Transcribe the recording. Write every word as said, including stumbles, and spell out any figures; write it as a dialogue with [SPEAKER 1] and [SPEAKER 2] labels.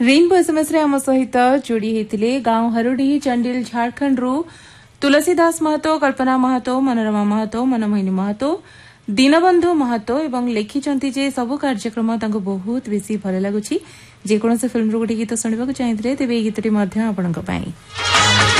[SPEAKER 1] Rainbow SMS रे आम सहित जोड़ी होते गांव हरुडी चंडील झारखंड रु तुलसीदास महतो, कल्पना महतो, मनोरमा महतो, मनमोहिनी महतो, दीनबंधु महतो एवं लिखिचंती जे सबु कार्यक्रम तांको बहुत बेसी भल लागुछि। जे कोनोसे फिल्म रु गोटे गीत सुनिबाकु चाहिए तेबे गीतटी मध्य आपणक पाई।